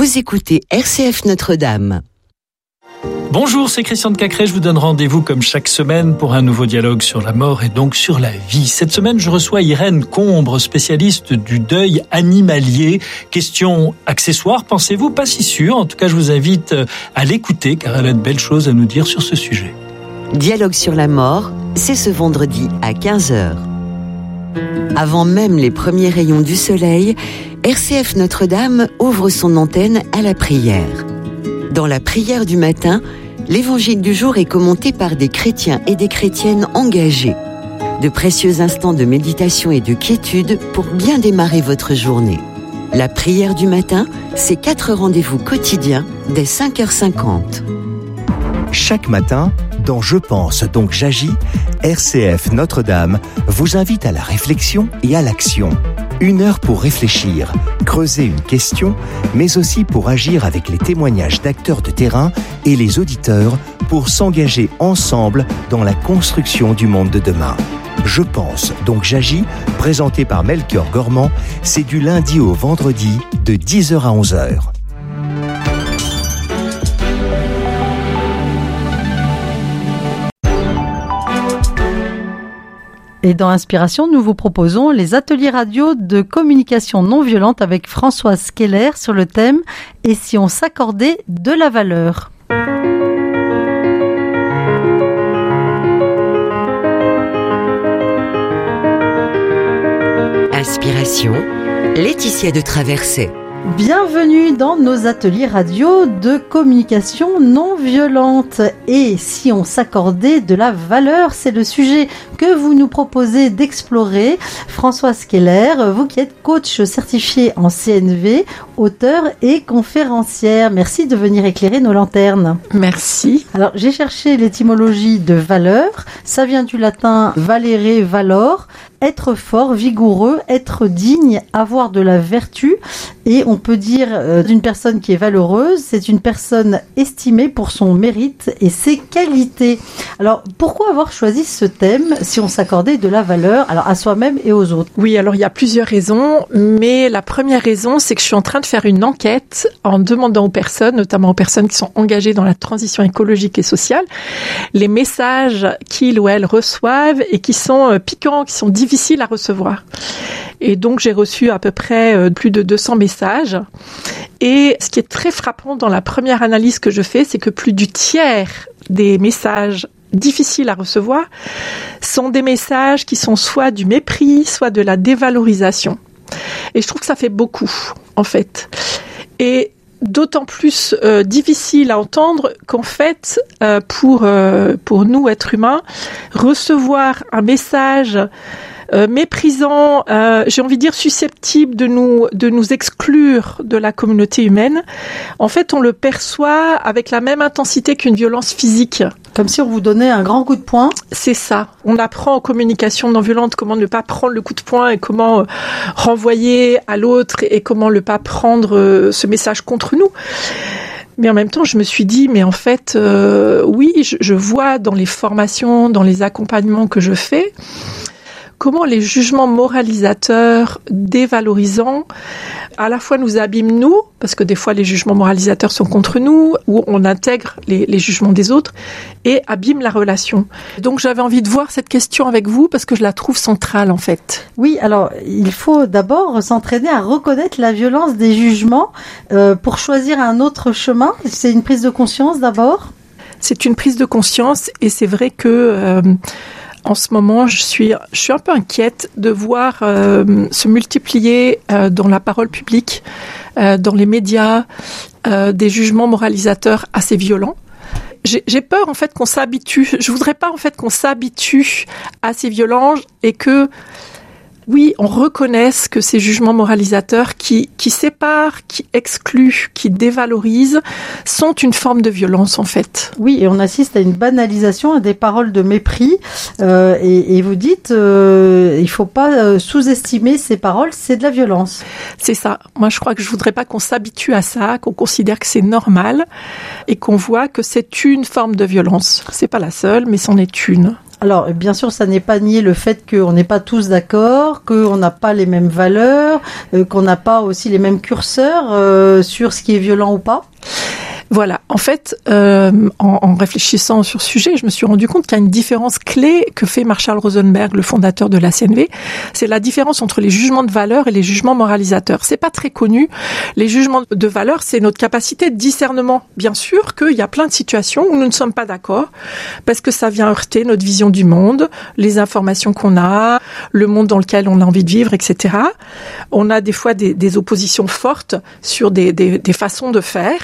Vous écoutez RCF Notre-Dame. Bonjour, c'est Christian de Cacré. Je vous donne rendez-vous comme chaque semaine pour un nouveau dialogue sur la mort et donc sur la vie. Cette semaine, je reçois Irène Combre, spécialiste du deuil animalier. Question accessoire, pensez-vous? Pas si sûr. En tout cas, je vous invite à l'écouter car elle a de belles choses à nous dire sur ce sujet. Dialogue sur la mort, c'est ce vendredi à 15h. Avant même les premiers rayons du soleil, RCF Notre-Dame ouvre son antenne à la prière. Dans la prière du matin, l'évangile du jour est commenté par des chrétiens et des chrétiennes engagés. De précieux instants de méditation et de quiétude pour bien démarrer votre journée. La prière du matin, c'est 4 rendez-vous quotidiens dès 5h50. Chaque matin, dans Je pense donc j'agis, RCF Notre-Dame vous invite à la réflexion et à l'action. 1 heure pour réfléchir, creuser une question, mais aussi pour agir avec les témoignages d'acteurs de terrain et les auditeurs pour s'engager ensemble dans la construction du monde de demain. Je pense donc j'agis, présenté par Melchior Gormand, c'est du lundi au vendredi de 10h à 11h. Et dans Inspiration, nous vous proposons les ateliers radio de communication non violente avec Françoise Keller sur le thème « Et si on s'accordait de la valeur ?» Inspiration, Laetitia de Traversée. Bienvenue dans nos ateliers radio de communication non violente. Et si on s'accordait de la valeur, c'est le sujet que vous nous proposez d'explorer. Françoise Keller, vous qui êtes coach certifié en CNV, auteur et conférencière. Merci de venir éclairer nos lanternes. Merci. Alors, j'ai cherché l'étymologie de valeur. Ça vient du latin valere, valor. Être fort, vigoureux, être digne, avoir de la vertu. Et on peut dire d'une personne qui est valeureuse, c'est une personne estimée pour son mérite et ses qualités. Alors, pourquoi avoir choisi ce thème si on s'accordait de la valeur, alors à soi-même et aux autres? Oui, alors il y a plusieurs raisons, mais la première raison, c'est que je suis en train de faire une enquête en demandant aux personnes, notamment aux personnes qui sont engagées dans la transition écologique et sociale, les messages qu'ils ou elles reçoivent et qui sont piquants, qui sont difficiles à recevoir. Et donc, j'ai reçu à peu près plus de 200 messages. Et ce qui est très frappant dans la première analyse que je fais, c'est que plus du tiers des messages difficiles à recevoir sont des messages qui sont soit du mépris, soit de la dévalorisation. Et je trouve que ça fait beaucoup, en fait. Et d'autant plus difficile à entendre qu'en fait, pour nous, êtres humains, recevoir un message méprisant, j'ai envie de dire susceptible de nous exclure de la communauté humaine, en fait, on le perçoit avec la même intensité qu'une violence physique. Comme si on vous donnait un grand coup de poing. C'est ça. On apprend en communication non violente comment ne pas prendre le coup de poing et comment renvoyer à l'autre et comment ne pas prendre ce message contre nous. Mais en même temps, je me suis dit, mais en fait, oui, je vois dans les formations, dans les accompagnements que je fais, comment les jugements moralisateurs, dévalorisants, à la fois nous abîment nous, parce que des fois les jugements moralisateurs sont contre nous, ou on intègre les jugements des autres, et abîment la relation. Donc j'avais envie de voir cette question avec vous, parce que je la trouve centrale en fait. Oui, alors il faut d'abord s'entraîner à reconnaître la violence des jugements pour choisir un autre chemin. C'est une prise de conscience d'abord? C'est une prise de conscience, et c'est vrai que en ce moment, je suis un peu inquiète de voir se multiplier dans la parole publique, dans les médias, des jugements moralisateurs assez violents. J'ai peur en fait qu'on s'habitue. Je voudrais pas en fait qu'on s'habitue à ces violences et que oui, on reconnaisse que ces jugements moralisateurs qui séparent, qui excluent, qui dévalorisent, sont une forme de violence en fait. Oui, et on assiste à une banalisation, à des paroles de mépris. Et vous dites, il faut pas sous-estimer ces paroles, c'est de la violence. C'est ça. Moi, je crois que je voudrais pas qu'on s'habitue à ça, qu'on considère que c'est normal et qu'on voit que c'est une forme de violence. C'est pas la seule, mais c'en est une. Alors, bien sûr, ça n'est pas nier le fait qu'on n'est pas tous d'accord, qu'on n'a pas les mêmes valeurs, qu'on n'a pas aussi les mêmes curseurs sur ce qui est violent ou pas. Voilà. En fait, en réfléchissant sur ce sujet, je me suis rendu compte qu'il y a une différence clé que fait Marshall Rosenberg, le fondateur de la CNV. C'est la différence entre les jugements de valeur et les jugements moralisateurs. C'est pas très connu. Les jugements de valeur, c'est notre capacité de discernement. Bien sûr qu'il y a plein de situations où nous ne sommes pas d'accord parce que ça vient heurter notre vision du monde, les informations qu'on a, le monde dans lequel on a envie de vivre, etc. On a des fois des oppositions fortes sur des façons de faire.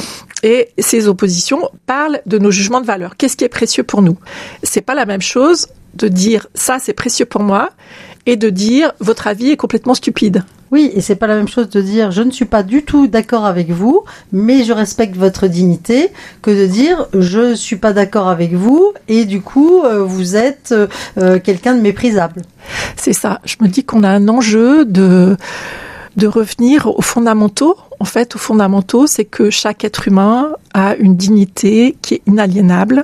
Et ces oppositions parlent de nos jugements de valeur. Qu'est-ce qui est précieux pour nous? C'est pas la même chose de dire ça c'est précieux pour moi et de dire votre avis est complètement stupide. Oui, et c'est pas la même chose de dire je ne suis pas du tout d'accord avec vous, mais je respecte votre dignité, que de dire je suis pas d'accord avec vous et du coup vous êtes quelqu'un de méprisable. C'est ça. Je me dis qu'on a un enjeu de revenir aux fondamentaux. En fait, aux fondamentaux, c'est que chaque être humain a une dignité qui est inaliénable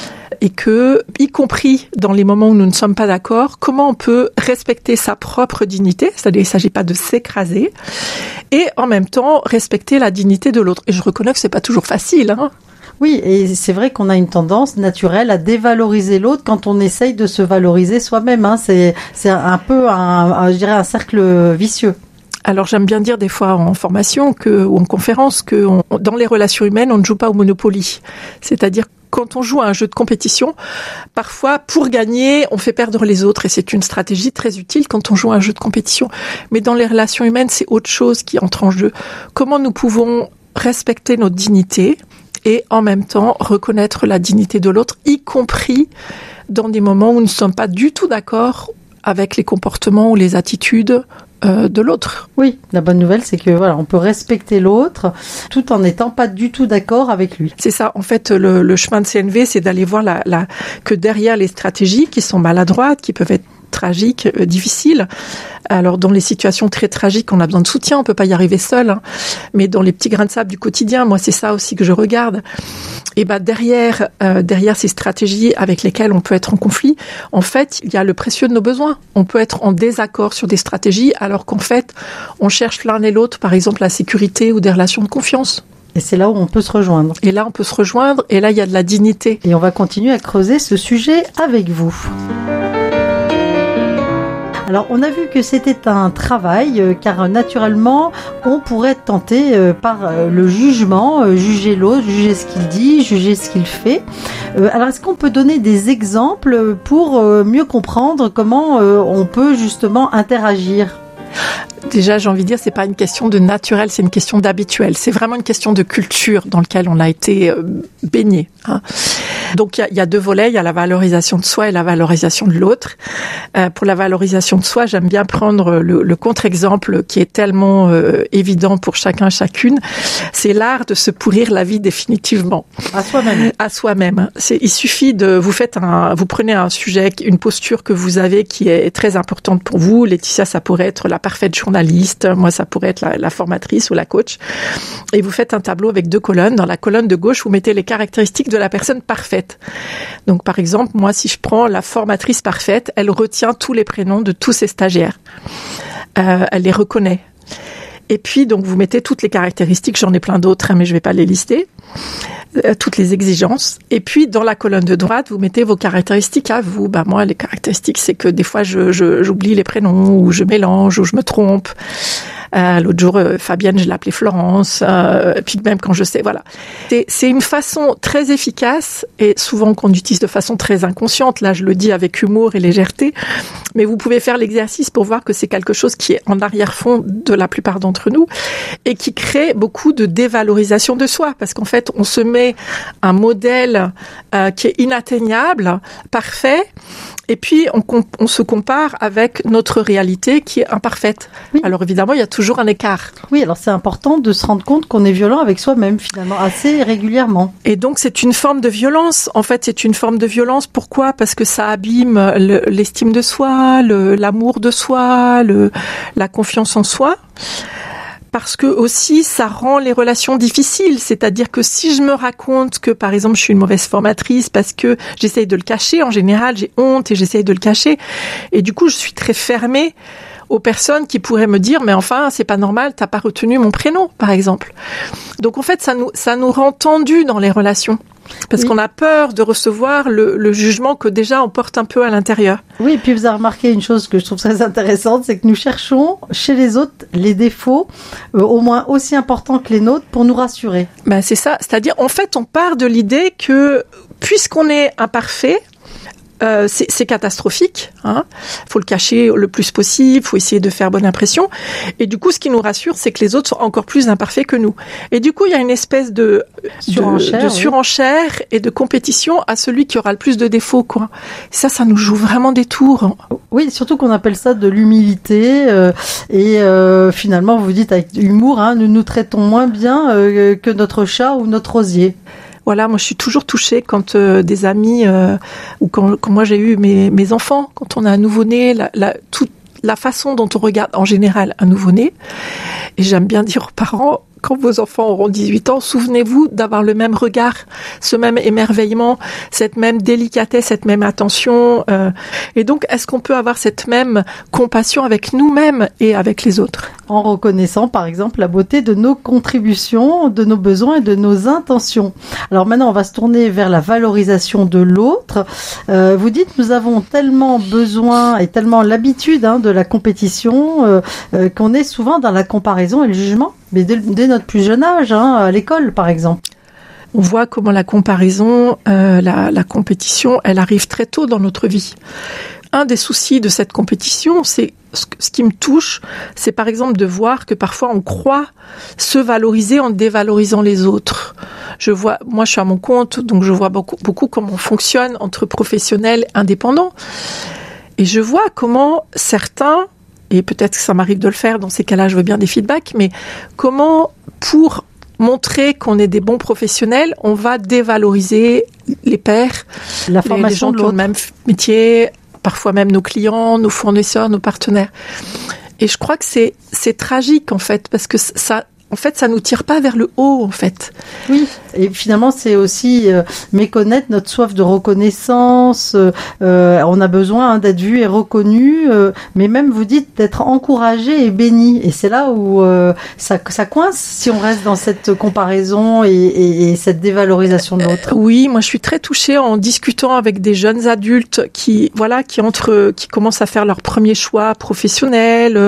et que, y compris dans les moments où nous ne sommes pas d'accord, comment on peut respecter sa propre dignité, c'est-à-dire il ne s'agit pas de s'écraser, et en même temps respecter la dignité de l'autre. Et je reconnais que c'est pas toujours facile, hein. Oui, et c'est vrai qu'on a une tendance naturelle à dévaloriser l'autre quand on essaye de se valoriser soi-même, hein. C'est un peu je dirais un cercle vicieux. Alors j'aime bien dire des fois en formation ou en conférence que dans les relations humaines, on ne joue pas au Monopoly. C'est-à-dire quand on joue à un jeu de compétition, parfois pour gagner, on fait perdre les autres et c'est une stratégie très utile quand on joue à un jeu de compétition. Mais dans les relations humaines, c'est autre chose qui entre en jeu. Comment nous pouvons respecter notre dignité et en même temps reconnaître la dignité de l'autre, y compris dans des moments où nous ne sommes pas du tout d'accord avec les comportements ou les attitudes de l'autre. Oui, la bonne nouvelle, c'est que voilà, on peut respecter l'autre tout en n'étant pas du tout d'accord avec lui. C'est ça. En fait, le chemin de CNV, c'est d'aller voir que derrière les stratégies qui sont maladroites, qui peuvent être tragiques, difficiles. Alors, dans les situations très tragiques, on a besoin de soutien, on peut pas y arriver seul, hein. Mais dans les petits grains de sable du quotidien, moi, c'est ça aussi que je regarde. Et derrière ces stratégies avec lesquelles on peut être en conflit, en fait, il y a le précieux de nos besoins. On peut être en désaccord sur des stratégies, alors qu'en fait, on cherche l'un et l'autre, par exemple, la sécurité ou des relations de confiance. Et c'est là où on peut se rejoindre. Et là, on peut se rejoindre, et là, il y a de la dignité. Et on va continuer à creuser ce sujet avec vous. Alors, on a vu que c'était un travail, car naturellement, on pourrait être tenté par le jugement, juger l'autre, juger ce qu'il dit, juger ce qu'il fait. Alors, est-ce qu'on peut donner des exemples pour mieux comprendre comment on peut justement interagir ? Déjà, j'ai envie de dire, c'est pas une question de naturel, c'est une question d'habituel. C'est vraiment une question de culture dans laquelle on a été baigné, hein. Donc, il y a deux volets. Il y a la valorisation de soi et la valorisation de l'autre. Pour la valorisation de soi, j'aime bien prendre le contre-exemple qui est tellement évident pour chacun, chacune. C'est l'art de se pourrir la vie définitivement. À soi-même. À soi-même. Il suffit vous prenez un sujet, une posture que vous avez qui est très importante pour vous. Laetitia, ça pourrait être la parfaite journaliste. Moi, ça pourrait être la formatrice ou la coach. Et vous faites un tableau avec 2 colonnes. Dans la colonne de gauche, vous mettez les caractéristiques de la personne parfaite. Donc, par exemple, moi, si je prends la formatrice parfaite, elle retient tous les prénoms de tous ses stagiaires. Elle les reconnaît. Et puis, donc, vous mettez toutes les caractéristiques, j'en ai plein d'autres, hein, mais je vais pas les lister, toutes les exigences. Et puis, dans la colonne de droite, vous mettez vos caractéristiques à vous. Moi, les caractéristiques, c'est que des fois, j'oublie les prénoms, ou je mélange, ou je me trompe. L'autre jour, Fabienne, je l'appelais Florence. Puis même quand je sais, voilà. C'est une façon très efficace et souvent qu'on utilise de façon très inconsciente. Là, je le dis avec humour et légèreté. Mais vous pouvez faire l'exercice pour voir que c'est quelque chose qui est en arrière-fond de la plupart d'entre nous et qui crée beaucoup de dévalorisation de soi. Parce qu'en fait, on se met un modèle qui est inatteignable, parfait. Et puis, on se compare avec notre réalité qui est imparfaite. Oui. Alors évidemment, il y a toujours un écart. Oui, alors c'est important de se rendre compte qu'on est violent avec soi-même, finalement, assez régulièrement. Et donc, c'est une forme de violence. En fait, c'est une forme de violence. Pourquoi ? Parce que ça abîme l'estime de soi, l'amour de soi, la confiance en soi. Parce que aussi, ça rend les relations difficiles. C'est-à-dire que si je me raconte que, par exemple, je suis une mauvaise formatrice parce que j'essaye de le cacher, en général, j'ai honte et j'essaye de le cacher. Et du coup, je suis très fermée aux personnes qui pourraient me dire, mais enfin, c'est pas normal, t'as pas retenu mon prénom, par exemple. Donc, en fait, ça nous rend tendus dans les relations. Parce qu'on a peur de recevoir le jugement que déjà on porte un peu à l'intérieur. Oui, et puis vous avez remarqué une chose que je trouve très intéressante, c'est que nous cherchons chez les autres les défauts au moins aussi importants que les nôtres pour nous rassurer. Ben c'est ça, c'est-à-dire en fait on part de l'idée que puisqu'on est imparfait, c'est catastrophique, hein. Faut le cacher le plus possible, faut essayer de faire bonne impression. Et du coup, ce qui nous rassure, c'est que les autres sont encore plus imparfaits que nous. Et du coup, il y a une espèce de surenchère et de compétition à celui qui aura le plus de défauts, quoi. Ça nous joue vraiment des tours. Oui, surtout qu'on appelle ça de l'humilité. Et finalement, vous dites avec humour, hein, nous nous traitons moins bien que notre chat ou notre rosier. Voilà, moi je suis toujours touchée quand des amis ou quand moi j'ai eu mes enfants, quand on a un nouveau-né, toute la façon dont on regarde en général un nouveau-né. Et j'aime bien dire aux parents, quand vos enfants auront 18 ans, souvenez-vous d'avoir le même regard, ce même émerveillement, cette même délicatesse, cette même attention. Et donc, est-ce qu'on peut avoir cette même compassion avec nous-mêmes et avec les autres ? En reconnaissant, par exemple, la beauté de nos contributions, de nos besoins et de nos intentions. Alors maintenant, on va se tourner vers la valorisation de l'autre. Vous dites, nous avons tellement besoin et tellement l'habitude de la compétition qu'on est souvent dans la comparaison et le jugement. Mais dès notre plus jeune âge, à l'école par exemple. On voit comment la comparaison, la compétition, elle arrive très tôt dans notre vie. Un des soucis de cette compétition, c'est ce qui me touche, c'est par exemple de voir que parfois on croit se valoriser en dévalorisant les autres. Moi je suis à mon compte, donc je vois beaucoup comment on fonctionne entre professionnels indépendants. Et je vois comment certains, et peut-être que ça m'arrive de le faire, dans ces cas-là, je veux bien des feedbacks, mais comment, pour montrer qu'on est des bons professionnels, on va dévaloriser les pairs, la formation les gens qui ont le même métier, parfois même nos clients, nos fournisseurs, nos partenaires. Et je crois que c'est tragique, en fait, parce que ça nous tire pas vers le haut, en fait. Oui, et finalement, c'est aussi méconnaître notre soif de reconnaissance. On a besoin d'être vu et reconnu, mais même, vous dites, d'être encouragé et béni. Et c'est là où ça coince, si on reste dans cette comparaison et cette dévalorisation de l'autre. Oui, moi, je suis très touchée en discutant avec des jeunes adultes qui commencent à faire leur premier choix professionnel,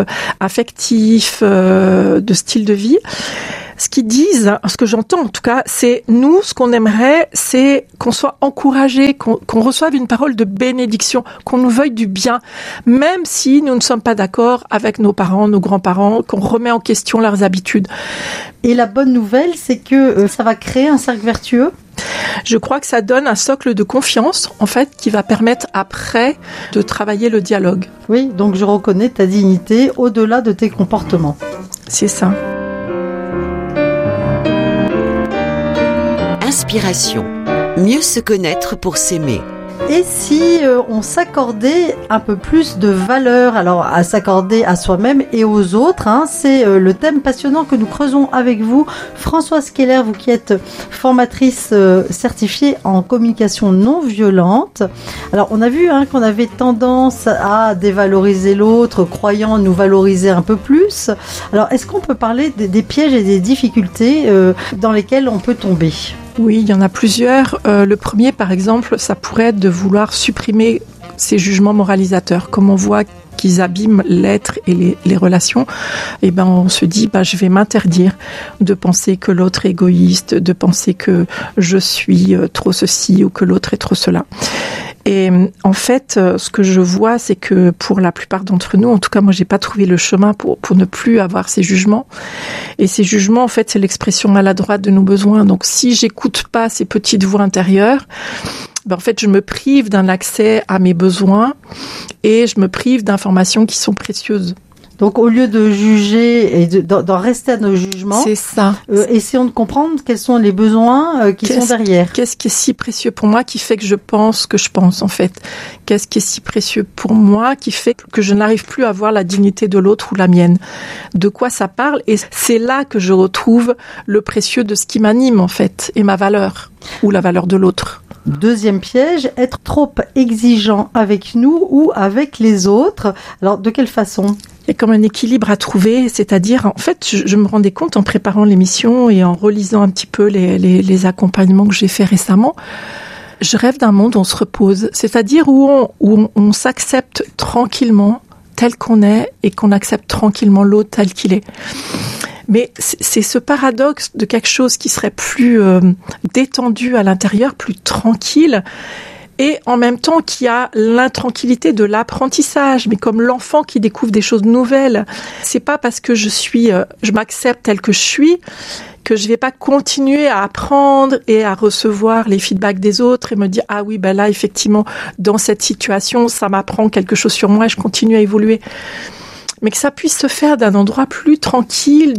affectif, de style de vie. Ce qu'ils disent, ce que j'entends en tout cas, c'est nous, ce qu'on aimerait, c'est qu'on soit encouragé, qu'on reçoive une parole de bénédiction, qu'on nous veuille du bien, même si nous ne sommes pas d'accord avec nos parents, nos grands-parents, qu'on remet en question leurs habitudes. Et la bonne nouvelle, c'est que ça va créer un cercle vertueux. Je crois que ça donne un socle de confiance, en fait, qui va permettre après de travailler le dialogue. Oui, donc je reconnais ta dignité au-delà de tes comportements. C'est ça. Inspiration. Mieux se connaître pour s'aimer. Et si on s'accordait un peu plus de valeur, alors à s'accorder à soi-même et aux autres, c'est le thème passionnant que nous creusons avec vous. Françoise Keller, vous qui êtes formatrice certifiée en communication non violente. Alors on a vu qu'on avait tendance à dévaloriser l'autre, croyant nous valoriser un peu plus. Alors est-ce qu'on peut parler des pièges et des difficultés dans lesquelles on peut tomber ? Oui, il y en a plusieurs. Le premier, par exemple, ça pourrait être de vouloir supprimer ces jugements moralisateurs. Comme on voit qu'ils abîment l'être et les relations, et on se dit, je vais m'interdire de penser que l'autre est égoïste, de penser que je suis trop ceci ou que l'autre est trop cela. Et en fait, ce que je vois, c'est que pour la plupart d'entre nous, en tout cas moi j'ai pas trouvé le chemin pour ne plus avoir ces jugements. Et ces jugements, en fait, c'est l'expression maladroite de nos besoins. Donc si j'écoute pas ces petites voix intérieures, en fait je me prive d'un accès à mes besoins et je me prive d'informations qui sont précieuses. Donc au lieu de juger et d'en rester à nos jugements, c'est ça. Essayons de comprendre quels sont les besoins qui sont derrière. Qu'est-ce qui est si précieux pour moi qui fait que je pense ce que je pense en fait? Qu'est-ce qui est si précieux pour moi qui fait que je n'arrive plus à voir la dignité de l'autre ou la mienne? De quoi ça parle? Et c'est là que je retrouve le précieux de ce qui m'anime en fait et ma valeur ou la valeur de l'autre. Deuxième piège, être trop exigeant avec nous ou avec les autres. Alors, de quelle façon? Il y a comme un équilibre à trouver, c'est-à-dire, en fait, je me rendais compte en préparant l'émission et en relisant un petit peu les accompagnements que j'ai faits récemment, je rêve d'un monde où on se repose, c'est-à-dire où on s'accepte tranquillement tel qu'on est et qu'on accepte tranquillement l'autre tel qu'il est. Mais c'est ce paradoxe de quelque chose qui serait plus détendu à l'intérieur, plus tranquille, et en même temps qui a l'intranquillité de l'apprentissage, mais comme l'enfant qui découvre des choses nouvelles. C'est pas parce que je m'accepte tel que je suis que je vais pas continuer à apprendre et à recevoir les feedbacks des autres et me dire ah oui ben là effectivement dans cette situation ça m'apprend quelque chose sur moi et je continue à évoluer. Mais que ça puisse se faire d'un endroit plus tranquille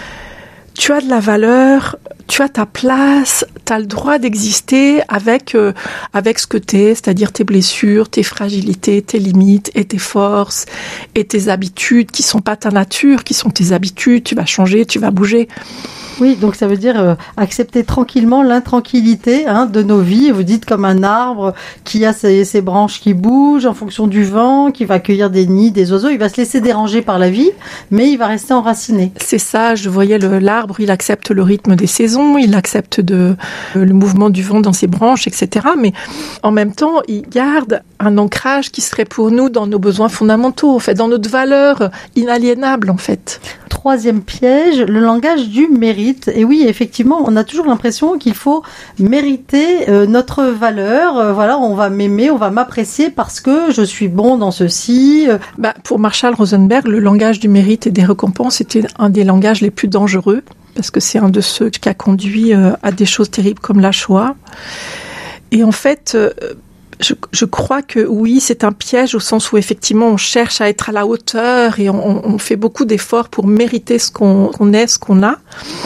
tu as de la valeur, tu as ta place, tu as le droit d'exister avec ce que t'es, c'est-à-dire tes blessures, tes fragilités, tes limites et tes forces et tes habitudes qui sont pas ta nature, qui sont tes habitudes, tu vas changer, tu vas bouger. Oui, donc ça veut dire accepter tranquillement l'intranquillité de nos vies. Vous dites comme un arbre qui a ses branches qui bougent en fonction du vent, qui va accueillir des nids, des oiseaux. Il va se laisser déranger par la vie, mais il va rester enraciné. C'est ça, je voyais l'arbre, il accepte le rythme des saisons, il accepte le mouvement du vent dans ses branches, etc. Mais en même temps, il garde un ancrage qui serait pour nous dans nos besoins fondamentaux, en fait, dans notre valeur inaliénable, en fait. Troisième piège, le langage du mérite. Et oui, effectivement, on a toujours l'impression qu'il faut mériter notre valeur. Voilà, on va m'aimer, on va m'apprécier parce que je suis bon dans ceci. Pour Marshall Rosenberg, le langage du mérite et des récompenses était un des langages les plus dangereux parce que c'est un de ceux qui a conduit à des choses terribles comme la Shoah. Et en fait, je crois que oui, c'est un piège au sens où effectivement on cherche à être à la hauteur et on fait beaucoup d'efforts pour mériter ce qu'on est, ce qu'on a.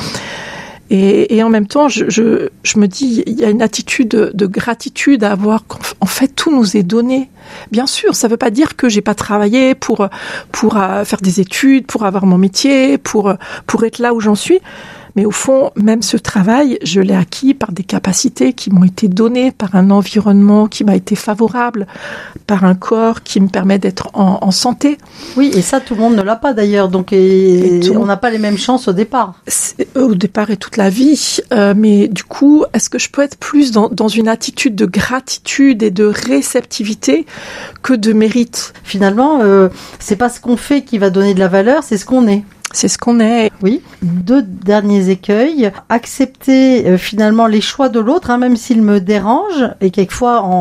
Et en même temps, je me dis, il y a une attitude de gratitude à avoir qu'en fait tout nous est donné. Bien sûr, ça veut pas dire que j'ai pas travaillé pour faire des études, pour avoir mon métier, pour être là où j'en suis. Mais au fond, même ce travail, je l'ai acquis par des capacités qui m'ont été données, par un environnement qui m'a été favorable, par un corps qui me permet d'être en santé. Oui, et ça, tout le monde ne l'a pas d'ailleurs. Donc, on n'a pas les mêmes chances au départ. Au départ et toute la vie. Mais du coup, est-ce que je peux être plus dans une attitude de gratitude et de réceptivité que de mérite? Finalement, c'est pas ce qu'on fait qui va donner de la valeur, c'est ce qu'on est. C'est ce qu'on est. Oui. 2 derniers écueils. Accepter finalement les choix de l'autre, même s'ils me dérangent. Et quelquefois,